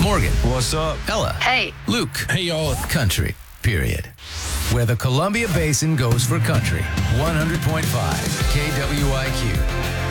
Morgan. What's up? Ella. Hey. Luke. Hey, y'all. Country, period. Where the Columbia Basin goes for country. 100.5 KWIQ.